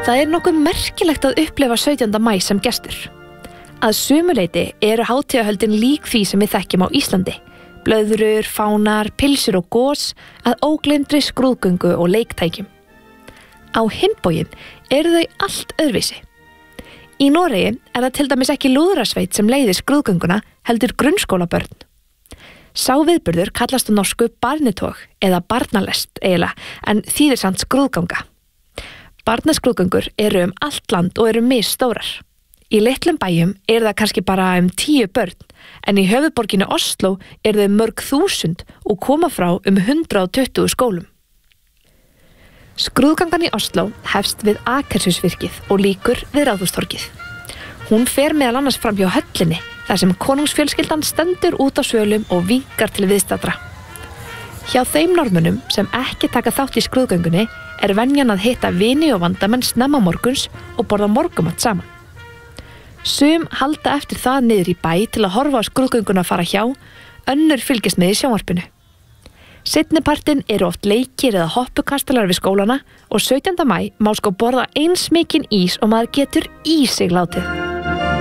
Það nokkuð merkilegt að upplifa 17. maí sem gestur. Að sumu leyti eru hátíðahöldin lík því sem við þekkjum á Íslandi. Blöðrur, fánar, pilsur og gos að ógleymdri skrúðgöngu og leiktækjum. Á hinn bóginn eru þau allt öðruvísi. Í Noregi það til dæmis ekki lúðrasveit sem leiðir skrúðgönguna heldur grunnskólabörn. Sá viðburður kallast á norsku barnetog eða barnalest eiginlega en þýðir samt skrúðganga. Barnaskrúðgöngur eru allt land og eru misstórar. Í litlum bæjum það kannski bara 10 börn en í höfuðborginni Oslo þau mörg þúsund og koma frá 120 skólum. Skrúðgangan í Oslo hefst við Akershusvirkið og lýkur við Ráðhústorgið. Hún fer meðal annars fram hjá höllinni þar sem konungsfjölskyldan stendur út á svölum og vinkar til viðstaddra. Hjá þeim Norðmönnum sem ekki taka þátt í skrúðgöngunni venjan að hitta vini og vandamenn snemma morguns og borða morgumat saman. Sum halda eftir það niður í bæ til að horfa á skrúðgönguna fara hjá, önnur fylgist með í sjónvarpinu. Seinnipartinn oft leikir eða hoppukastalar við skólana og 17. maí má sko borða eins mikinn ís og maður getur í sig látið.